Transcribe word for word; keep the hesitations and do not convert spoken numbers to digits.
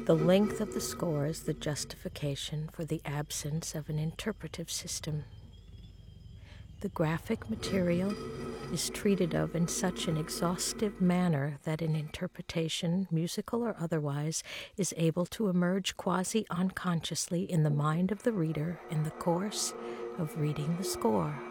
The length of the score is the justification for the absence of an interpretive system. The graphic material is treated of in such an exhaustive manner that an interpretation, musical or otherwise, is able to emerge quasi-unconsciously in the mind of the reader in the course of reading the score.